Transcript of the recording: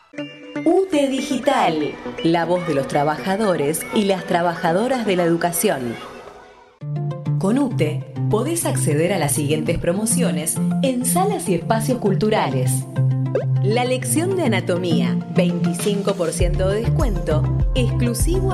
UTE Digital, la voz de los trabajadores y las trabajadoras de la educación. Con UTE podés acceder a las siguientes promociones en salas y espacios culturales. La lección de anatomía, 25% de descuento, exclusivo